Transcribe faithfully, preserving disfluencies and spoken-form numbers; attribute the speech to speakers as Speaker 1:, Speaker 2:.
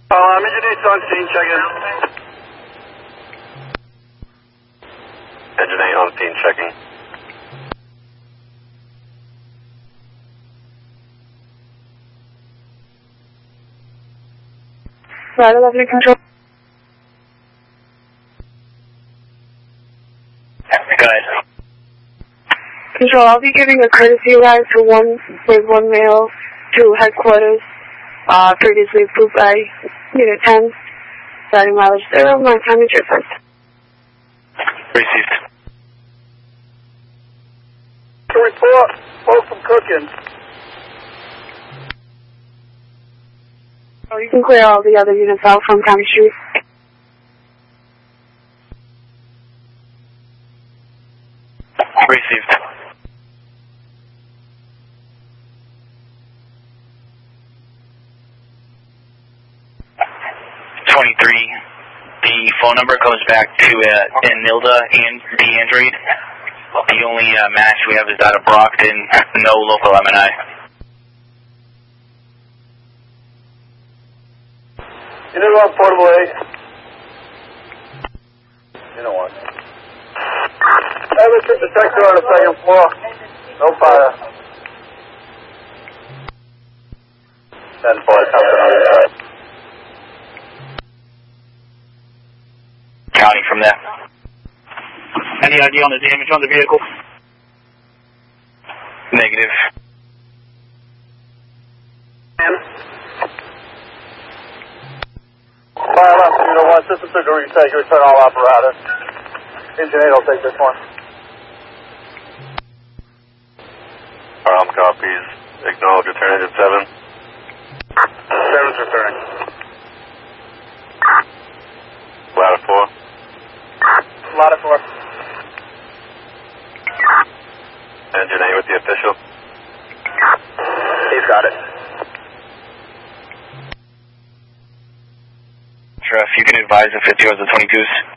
Speaker 1: Um, Engine eight's on scene, check in. Engine eight on scene, checking.
Speaker 2: Right, eleven control.
Speaker 3: Go ahead.
Speaker 2: Control, I'll be giving a courtesy ride for one with one male to headquarters, uh, previously approved by Unit ten, starting mileage zero, my time is your first.
Speaker 3: Received.
Speaker 1: Can report, both from cooking.
Speaker 2: Oh, you can clear all the other units out from County Street.
Speaker 3: Received. twenty-three. The phone number goes back to uh, Nilda and the Android. The only uh, match we have is out of Brockton, no local M and I.
Speaker 1: You know what, portable eight? You know what? Hey, let's hit the detector on the second floor. No fire. ten four, something on the side.
Speaker 3: County from there.
Speaker 4: Any idea on the damage on the vehicle?
Speaker 3: Negative.
Speaker 1: Fire left, you know what? System two to retake, return all apparatus. Engine eight will take this one. Arm copies. Acknowledge return engine seven. seven's returning. Ladder four. Ladder four. Engine eight with the official. He's got it.
Speaker 3: Sure, if you can advise if it's yours, the twenty-twos.